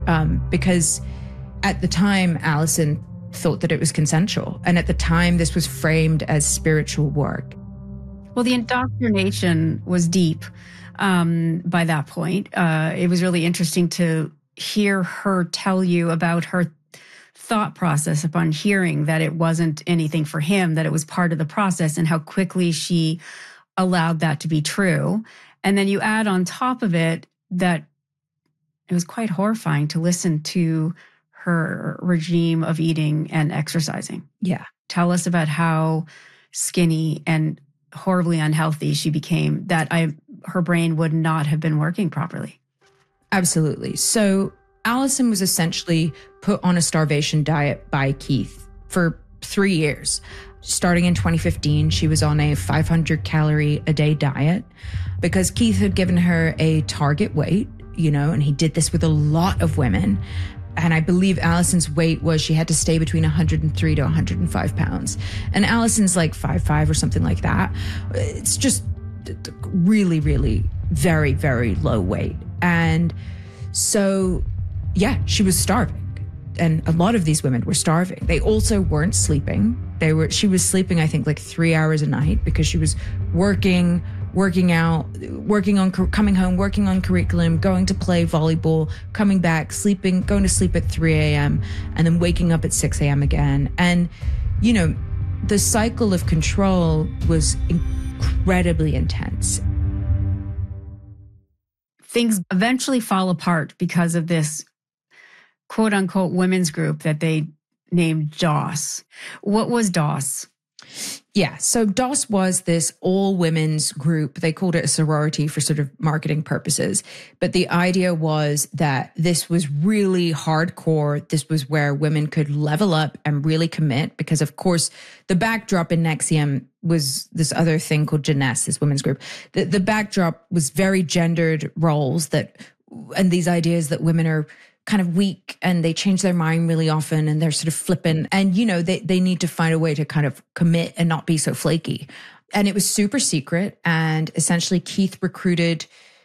because at the time, Allison thought that it was consensual. And at the time, this was framed as spiritual work. Well, the indoctrination was deep by that point. It was really interesting to hear her tell you about her thought process upon hearing that it wasn't anything for him, that it was part of the process, and how quickly she allowed that to be true. And then you add on top of it that it was quite horrifying to listen to her regime of eating and exercising. Yeah. Tell us about how skinny and horribly unhealthy she became, that her brain would not have been working properly. Absolutely. So Allison was essentially put on a starvation diet by Keith for 3 years. Starting in 2015, she was on a 500 calorie a day diet because Keith had given her a target weight, and he did this with a lot of women. And I believe Allison's weight was she had to stay between 103 to 105 pounds. And Allison's like 5'5" or something like that. It's just really, really very, very low weight. And so, yeah, she was starving. And a lot of these women were starving. They also weren't sleeping. She was sleeping, I think, like 3 hours a night because she was working out, coming home, working on curriculum, going to play volleyball, coming back, sleeping, going to sleep at 3 a.m. and then waking up at 6 a.m. again. And, the cycle of control was incredibly intense. Things eventually fall apart because of this quote unquote women's group that they named DOS. What was DOS? Yeah, so DOS was this all women's group. They called it a sorority for sort of marketing purposes. But the idea was that this was really hardcore. This was where women could level up and really commit because, of course, the backdrop in NXIVM was this other thing called Jeunesse, this women's group. The backdrop was very gendered roles and these ideas that women are kind of weak and they change their mind really often and they're sort of flippant and, they need to find a way to kind of commit and not be so flaky. And it was super secret. And essentially Keith recruited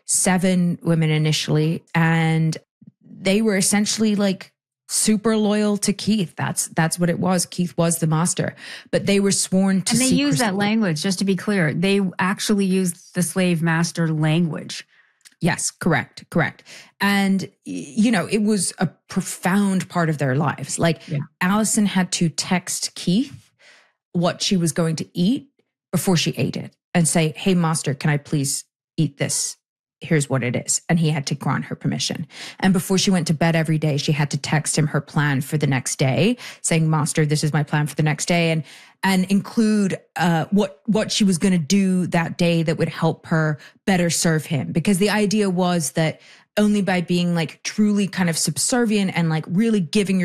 7 women initially and they were essentially like super loyal to Keith. That's what it was. Keith was the master, but they were sworn to secrecy. And they used that language, just to be clear. They actually used the slave master language. Yes, correct. And, it was a profound part of their lives. Allison had to text Keith what she was going to eat before she ate it and say, hey, master, can I please eat this? Here's what it is. And he had to grant her permission. And before she went to bed every day, she had to text him her plan for the next day, saying, master, this is my plan for the next day. And include what she was going to do that day that would help her better serve him. Because the idea was that only by being like truly kind of subservient and like really giving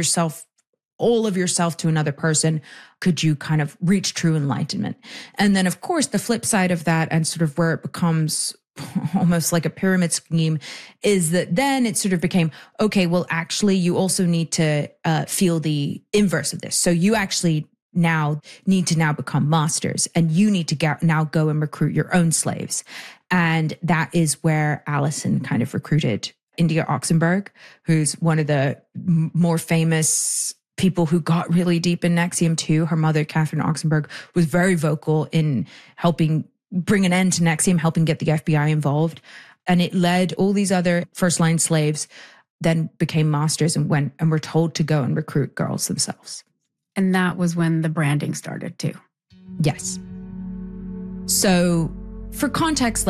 all of yourself to another person, could you kind of reach true enlightenment. And then, of course, the flip side of that and sort of where it becomes almost like a pyramid scheme is that then it sort of became, okay, well, actually, you also need to feel the inverse of this. So you actually need to become masters and you need to now go and recruit your own slaves. And that is where Allison kind of recruited India Oxenberg, who's one of the more famous people who got really deep in NXIVM too. Her mother, Catherine Oxenberg, was very vocal in helping bring an end to NXIVM, helping get the FBI involved. And it led all these other first-line slaves then became masters and were told to go and recruit girls themselves. And that was when the branding started too. Yes. So for context,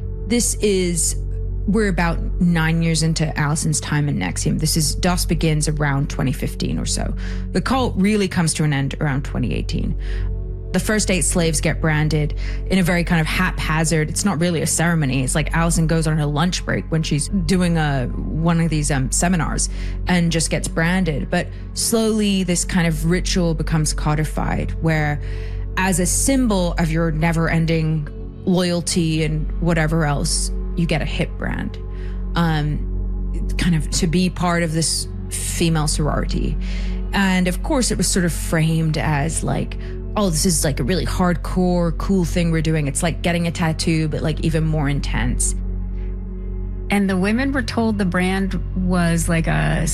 we're about 9 years into Allison's time in NXIVM. DOS begins around 2015 or so. The cult really comes to an end around 2018. The first 8 slaves get branded in a very kind of haphazard, it's not really a ceremony. It's like Allison goes on her lunch break when she's doing one of these seminars and just gets branded. But slowly this kind of ritual becomes codified where as a symbol of your never-ending loyalty and whatever else, you get a hip brand, kind of to be part of this female sorority. And of course it was sort of framed as like, oh, this is like a really hardcore, cool thing we're doing. It's like getting a tattoo, but like even more intense. And the women were told the brand was like a